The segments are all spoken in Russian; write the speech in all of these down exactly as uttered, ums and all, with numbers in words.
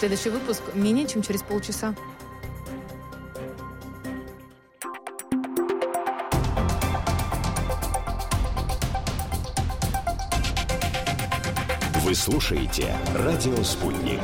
Следующий выпуск менее чем через полчаса. Вы слушаете «Радио Спутник».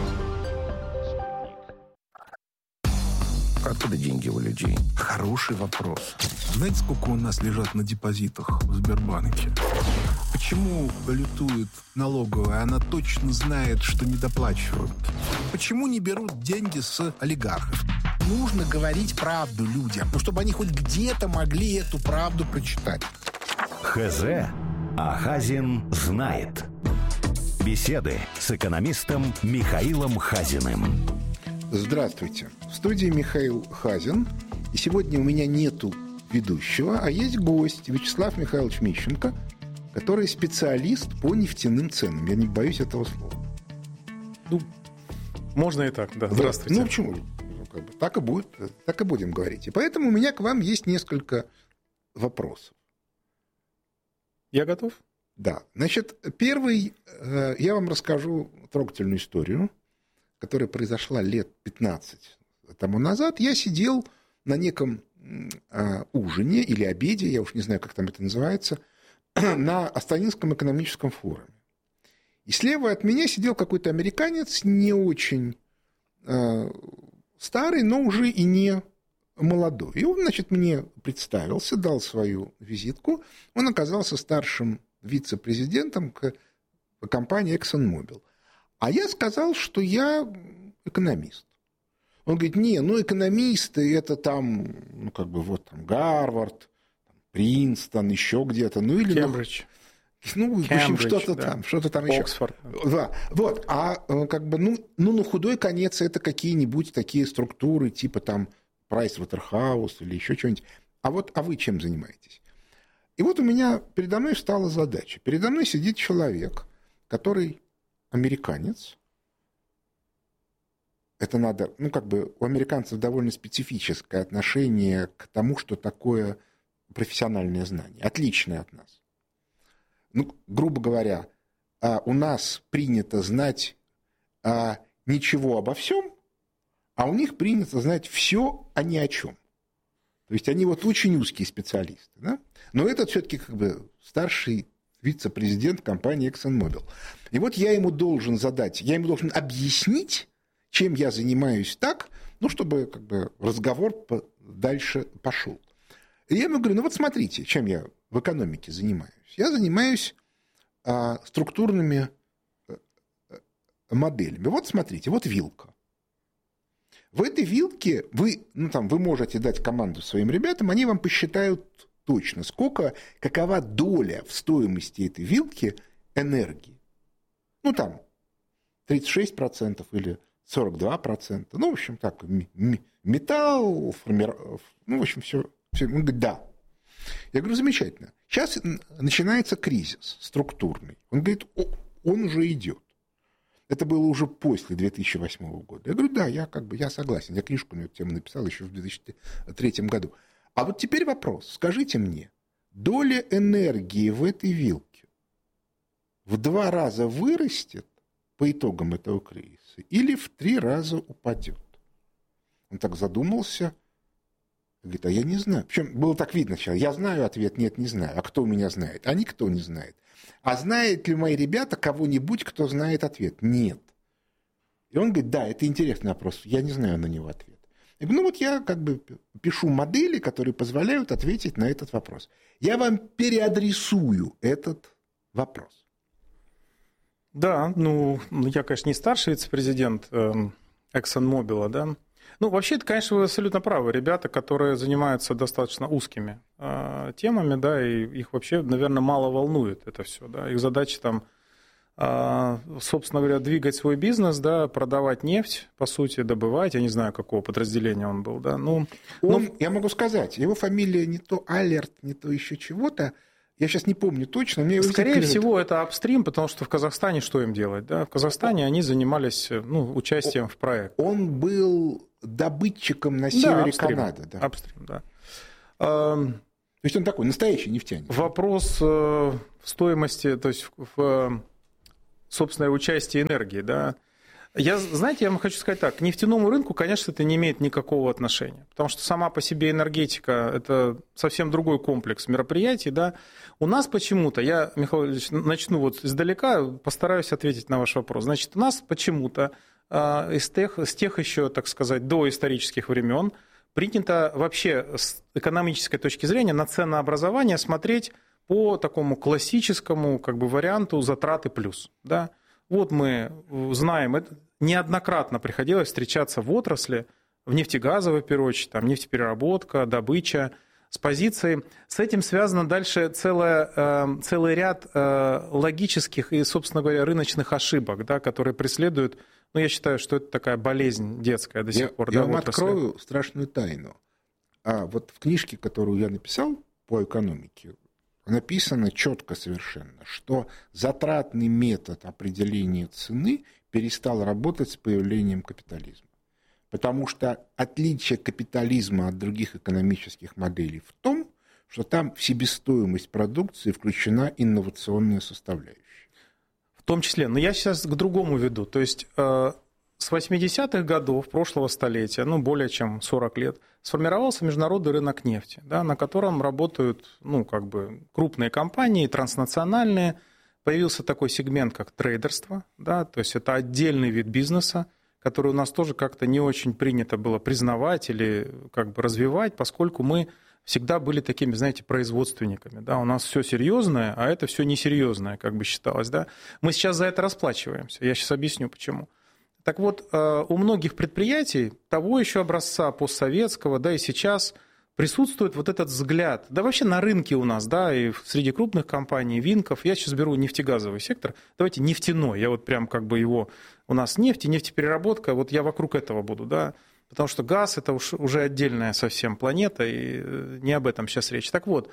Откуда деньги у людей? Хороший вопрос. Знаете, сколько у нас лежат на депозитах в Сбербанке? Почему балетует налоговая? Она точно знает, что недоплачивают. Почему не берут деньги с олигархов? Нужно говорить правду людям, ну, чтобы они хоть где-то могли эту правду прочитать. ХЗ, а Хазин знает. Беседы с экономистом Михаилом Хазиным. Здравствуйте. В студии Михаил Хазин. И сегодня у меня нету ведущего, а есть гость Вячеслав Михайлович Мищенко, который специалист по нефтяным ценам. Я не боюсь этого слова. Ну, можно и так, да. Здравствуйте. Ну, почему? Ну, как бы, так и будет, так и будем говорить. И поэтому у меня к вам есть несколько вопросов. Я готов? Да. Значит, первый, э, я вам расскажу трогательную историю, которая произошла лет пятнадцать тому назад. Я сидел на неком э, ужине или обеде, я уж не знаю, как там это называется, на Астанинском экономическом форуме. И слева от меня сидел какой-то американец, не очень э, старый, но уже и не молодой. И он, значит, мне представился, дал свою визитку. Он оказался старшим вице-президентом к компании ExxonMobil. А я сказал, что я экономист. Он говорит, не, ну экономисты это там, ну как бы вот там Гарвард, Принстон, еще где-то, ну или... Кембридж. Ну, в общем, что-то да. там, что-то там еще. Оксфорд. Да, вот, а как бы, ну, ну, на худой конец это какие-нибудь такие структуры, типа там Pricewaterhouse или еще что-нибудь. А вот, а вы чем занимаетесь? И вот у меня передо мной встала задача. Передо мной сидит человек, который американец. Это надо, ну, как бы у американцев довольно специфическое отношение к тому, что такое профессиональное знание, отличное от нас. Ну, грубо говоря, у нас принято знать ничего обо всем, а у них принято знать все, а ни о чем. То есть они вот очень узкие специалисты. Да? Но этот все-таки как бы старший вице-президент компании ExxonMobil. И вот я ему должен задать, я ему должен объяснить, чем я занимаюсь так, ну, чтобы как бы разговор дальше пошел. И я ему говорю, ну вот смотрите, чем я в экономике занимаюсь. Я занимаюсь а, структурными а, моделями. Вот смотрите, вот вилка. В этой вилке вы, ну, там, вы можете дать команду своим ребятам, они вам посчитают точно, сколько, какова доля в стоимости этой вилки энергии. Ну, там, тридцать шесть процентов или сорок два процента. Ну, в общем, так, металл, формиров... ну, в общем, все. все. Он говорит, да. Я говорю, замечательно. Сейчас начинается кризис структурный. Он говорит, он уже идет. Это было уже после две тысячи восьмого года. Я говорю, да, я как бы, я согласен. Я книжку на эту тему написал еще в две тысячи третьем году. А вот теперь вопрос. Скажите мне, доля энергии в этой вилке в два раза вырастет по итогам этого кризиса или в три раза упадет? Он так задумался. Говорит, а я не знаю. Причем было так видно сначала. Я знаю ответ, нет, не знаю. А кто меня знает? А никто не знает. А знают ли мои ребята кого-нибудь, кто знает ответ? Нет. И он говорит, да, это интересный вопрос. Я не знаю на него ответ. Я говорю, ну вот я как бы пишу модели, которые позволяют ответить на этот вопрос. Я вам переадресую этот вопрос. Да, ну, я, конечно, не старший вице-президент э, ExxonMobil, да. Ну, вообще, это, конечно, вы абсолютно правы. Ребята, которые занимаются достаточно узкими э, темами, да, и их вообще, наверное, мало волнует это все, да. Их задача там, э, собственно говоря, двигать свой бизнес, да, продавать нефть, по сути, добывать. Я не знаю, какого подразделения он был, да. Ну, он, ну, я могу сказать, его фамилия не то Алерт, не то еще чего-то. Я сейчас не помню точно. Мне Скорее говорит... всего, это апстрим, потому что в Казахстане что им делать? Да? В Казахстане они занимались, ну, участием в проекте. Он был добытчиком на севере да, Канады. Да, апстрим, да. То есть он такой настоящий нефтяник. Вопрос в стоимости, то есть в собственное участие энергии, да. Я, знаете, я вам хочу сказать так, к нефтяному рынку, конечно, это не имеет никакого отношения, потому что сама по себе энергетика – это совсем другой комплекс мероприятий, да. У нас почему-то, я, Михаил Ильич, начну вот издалека, постараюсь ответить на ваш вопрос. Значит, у нас почему-то из тех, с тех еще, так сказать, доисторических времен принято вообще с экономической точки зрения на ценообразование смотреть по такому классическому как бы варианту затраты плюс, да. Вот мы знаем, это неоднократно приходилось встречаться в отрасли, в нефтегазовой, в первую очередь, там, нефтепереработка, добыча, с позиции. С этим связано дальше целое, целый ряд логических и, собственно говоря, рыночных ошибок, да, которые преследуют, ну, я считаю, что это такая болезнь детская до сих я, пор. Я да, вам отрасли. открою страшную тайну. А вот в книжке, которую я написал по экономике, написано четко совершенно, что затратный метод определения цены перестал работать с появлением капитализма. Потому что отличие капитализма от других экономических моделей в том, что там в себестоимость продукции включена инновационная составляющая. В том числе. Но я сейчас к другому веду. То есть с восьмидесятых годов прошлого столетия, ну, более чем сорок лет, сформировался международный рынок нефти, да, на котором работают, ну, как бы крупные компании, транснациональные. Появился такой сегмент, как трейдерство, да, то есть это отдельный вид бизнеса, который у нас тоже как-то не очень принято было признавать или как бы развивать, поскольку мы всегда были такими, знаете, производственниками. Да? У нас все серьезное, а это все несерьезное, как бы считалось. Да? Мы сейчас за это расплачиваемся. Я сейчас объясню, почему. Так вот, у многих предприятий того еще образца постсоветского, да и сейчас присутствует вот этот взгляд, да вообще на рынке у нас, да, и среди крупных компаний, Винков, я сейчас беру нефтегазовый сектор, давайте нефтяной, я вот прям как бы его, у нас нефть и нефтепереработка, вот я вокруг этого буду, да, потому что газ – это уж уже отдельная совсем планета, и не об этом сейчас речь. Так вот,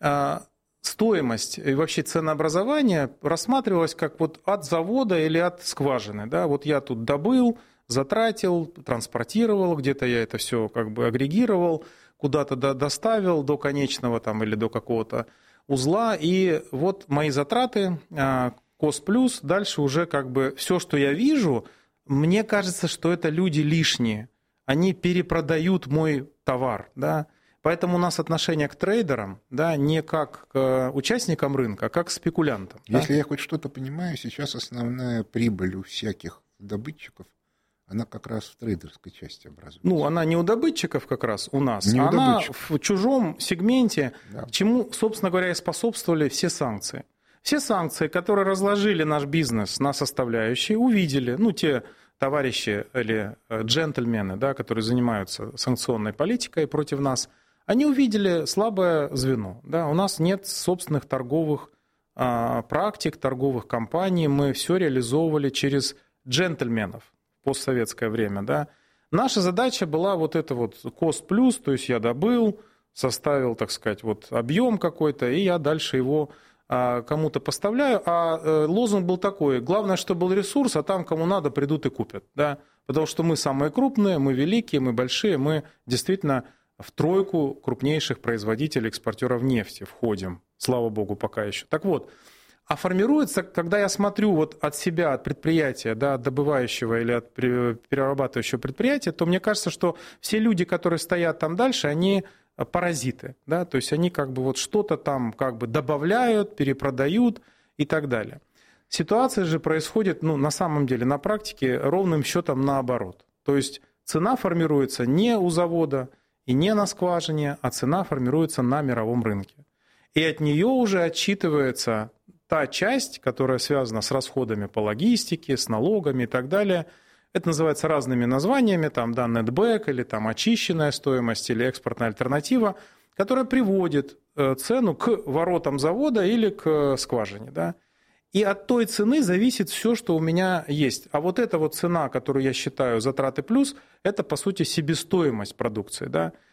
стоимость и вообще ценообразование рассматривалось как вот от завода или от скважины, да, вот я тут добыл, затратил, транспортировал, где-то я это все как бы агрегировал, куда-то доставил до конечного там, или до какого-то узла, и вот мои затраты, кост плюс, дальше уже как бы все, что я вижу, мне кажется, что это люди лишние, они перепродают мой товар, да, поэтому у нас отношение к трейдерам, да, не как к участникам рынка, а как к спекулянтам. Если да? я хоть что-то понимаю, сейчас основная прибыль у всяких добытчиков, она как раз в трейдерской части образуется. Ну, она не у добытчиков как раз у нас, не у она добытчиков. в чужом сегменте, да. Чему, собственно говоря, и способствовали все санкции. Все санкции, которые разложили наш бизнес на составляющие, увидели, ну, те товарищи или джентльмены, да, которые занимаются санкционной политикой против нас, они увидели слабое звено. Да, у нас нет собственных торговых а, практик, торговых компаний, мы все реализовывали через джентльменов. Постсоветское время, да, наша задача была вот это вот cost плюс, то есть я добыл, составил, так сказать, вот объем какой-то, и я дальше его а, кому-то поставляю, а а, лозунг был такой: главное, чтобы был ресурс, а там кому надо придут и купят, да, потому что мы самые крупные, мы великие, мы большие, мы действительно в тройку крупнейших производителей, экспортеров нефти входим, слава богу, пока еще. Так вот, а формируется, когда я смотрю вот от себя, от предприятия, да, от добывающего или от перерабатывающего предприятия, то мне кажется, что все люди, которые стоят там дальше, они паразиты, да, то есть они как бы вот что-то там как бы добавляют, перепродают и так далее. Ситуация же происходит, ну, на самом деле, на практике ровным счетом наоборот. То есть цена формируется не у завода и не на скважине, а цена формируется на мировом рынке. И от нее уже отчитывается та часть, которая связана с расходами по логистике, с налогами и так далее. Это называется разными названиями, там, да, нетбэк, или там очищенная стоимость, или экспортная альтернатива, которая приводит цену к воротам завода или к скважине. Да? И от той цены зависит все, что у меня есть. А вот эта вот цена, которую я считаю затраты плюс, это, по сути, себестоимость продукции. Да?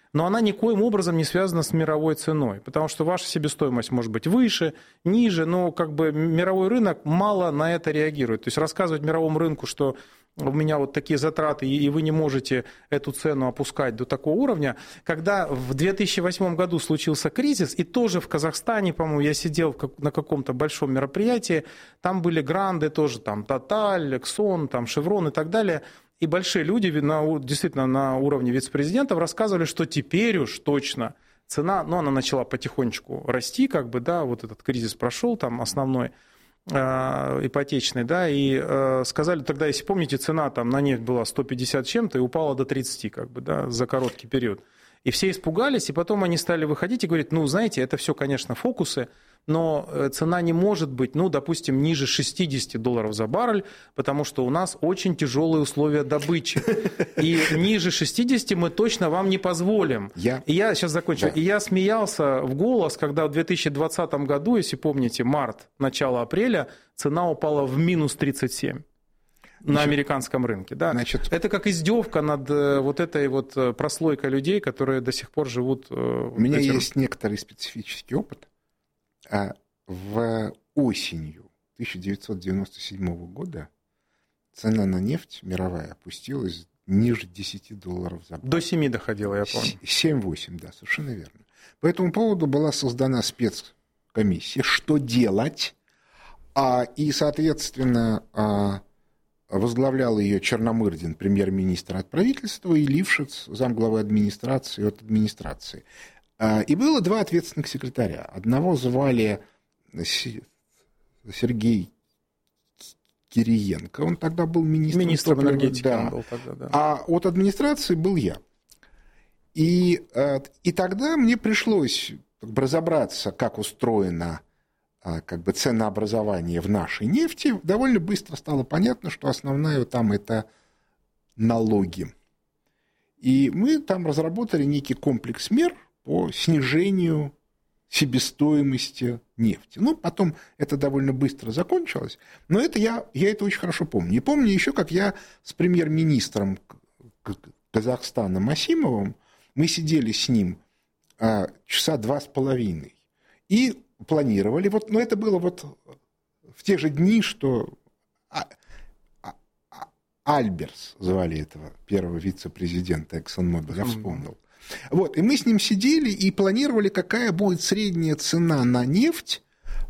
но она никоим образом не связана с мировой ценой, потому что ваша себестоимость может быть выше, ниже, но как бы мировой рынок мало на это реагирует. То есть рассказывать мировому рынку, что у меня вот такие затраты, и вы не можете эту цену опускать до такого уровня. Когда в две тысячи восьмом году случился кризис, и тоже в Казахстане, по-моему, я сидел на каком-то большом мероприятии, там были гранды тоже, там Total, Exxon, там Chevron и так далее, и большие люди на, действительно на уровне вице-президентов рассказывали, что теперь уж точно цена, ну, она начала потихонечку расти, как бы, да, вот этот кризис прошел, там основной, ипотечный, да, и э, сказали тогда, если помните, цена там на нефть была сто пятьдесят чем-то и упала до тридцати, как бы, да, за короткий период. И все испугались, и потом они стали выходить и говорить, ну, знаете, это все, конечно, фокусы, но цена не может быть, ну, допустим, ниже шестидесяти долларов за баррель, потому что у нас очень тяжелые условия добычи. И ниже шестидесяти мы точно вам не позволим. Я... И я сейчас закончу. Да. И я смеялся в голос, когда в две тысячи двадцатом году, если помните, март, начало апреля, цена упала в минус тридцать семь. На Значит, американском рынке. Да. Значит, это как издевка над вот этой вот прослойкой людей, которые до сих пор живут... У меня этим... есть некоторый специфический опыт. В осенью тысяча девятьсот девяносто седьмого года цена на нефть мировая опустилась ниже десяти долларов за баррель. До семи доходила, я помню. семь-восемь, да, совершенно верно. По этому поводу была создана спецкомиссия, что делать, и, соответственно, возглавлял ее Черномырдин, премьер-министр от правительства, и Лившиц, замглавы администрации от администрации. И было два ответственных секретаря. Одного звали Сергей Кириенко, он тогда был министром. Министром энергетики да. он был тогда, да. А от администрации был я. И, и тогда мне пришлось как бы разобраться, как устроено как бы ценообразование в нашей нефти. Довольно быстро стало понятно, что основное там это налоги. И мы там разработали некий комплекс мер по снижению себестоимости нефти. Ну, потом это довольно быстро закончилось, но это я, я это очень хорошо помню. И помню еще, как я с премьер-министром Казахстана Масимовым, мы сидели с ним а, часа два с половиной и планировали. Вот, но это было вот в те же дни, что а, а, а, Альберс звали этого первого вице-президента ExxonMobil, я вспомнил. Вот, и мы с ним сидели и планировали, какая будет средняя цена на нефть,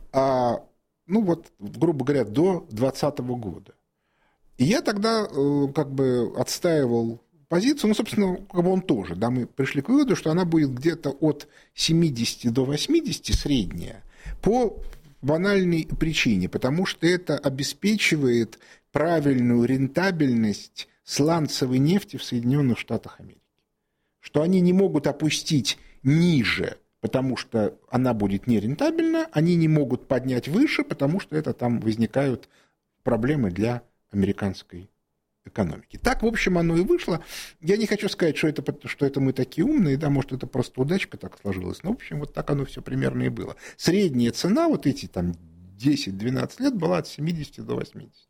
а, ну вот, грубо говоря, до двадцатого года. И я тогда как бы отстаивал позицию, ну, собственно, как бы он тоже, да, мы пришли к выводу, что она будет где-то от семидесяти до восьмидесяти средняя, по банальной причине, потому что это обеспечивает правильную рентабельность сланцевой нефти в Соединенных Штатах Америки. Что они не могут опустить ниже, потому что она будет нерентабельна, они не могут поднять выше, потому что это там возникают проблемы для американской экономики. Так, в общем, оно и вышло. Я не хочу сказать, что это, что это мы такие умные, да, может, это просто удачка так сложилась, но, в общем, вот так оно все примерно и было. Средняя цена, вот эти там десять-двенадцать лет, была от семидесяти до восьмидесяти.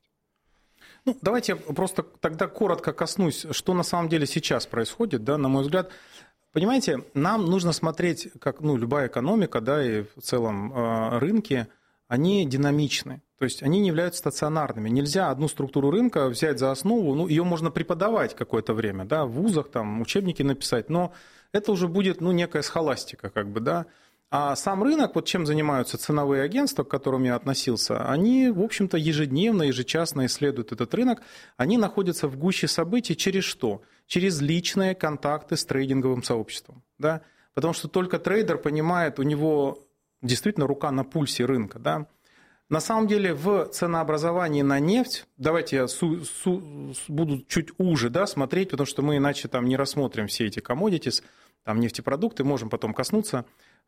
Ну, давайте я просто тогда коротко коснусь, что на самом деле сейчас происходит, да, на мой взгляд. Понимаете, нам нужно смотреть, как, ну, любая экономика, да, и в целом э, рынки, они динамичны, то есть они не являются стационарными. Нельзя одну структуру рынка взять за основу, ну, ее можно преподавать какое-то время, да, в вузах, там, учебники написать, но это уже будет, ну, некая схоластика, как бы, да. А сам рынок, вот чем занимаются ценовые агентства, к которым я относился, они, в общем-то, ежедневно, ежечасно исследуют этот рынок. Они находятся в гуще событий через что? Через личные контакты с трейдинговым сообществом. Да? Потому что только трейдер понимает, у него действительно рука на пульсе рынка. Да? На самом деле в ценообразовании на нефть, давайте я су- су- буду чуть уже, да, смотреть, потому что мы иначе там не рассмотрим все эти commodities, там нефтепродукты, можем потом коснуться.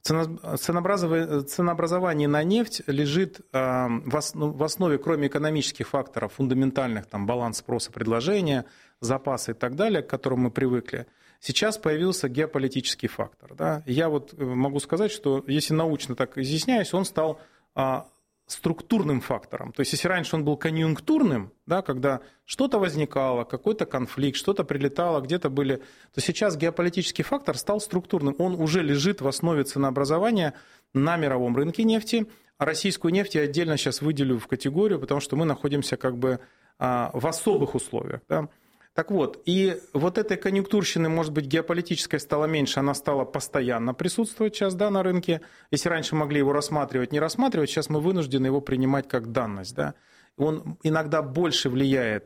Ценообразование на нефть лежит в основе, кроме экономических факторов, фундаментальных, там, баланс спроса, предложения, запасы и так далее, к которым мы привыкли. Сейчас появился геополитический фактор. Да? Я вот могу сказать, что если научно так изъясняюсь, он стал структурным фактором. То есть, если раньше он был конъюнктурным, да, когда что-то возникало, какой-то конфликт, что-то прилетало, где-то были, то сейчас геополитический фактор стал структурным. Он уже лежит в основе ценообразования на мировом рынке нефти. А российскую нефть я отдельно сейчас выделю в категорию, потому что мы находимся как бы в особых условиях. Да. Так вот, и вот этой конъюнктурщины, может быть, геополитической стало меньше, она стала постоянно присутствовать сейчас, да, на рынке. Если раньше могли его рассматривать, не рассматривать, сейчас мы вынуждены его принимать как данность, да. Он иногда больше влияет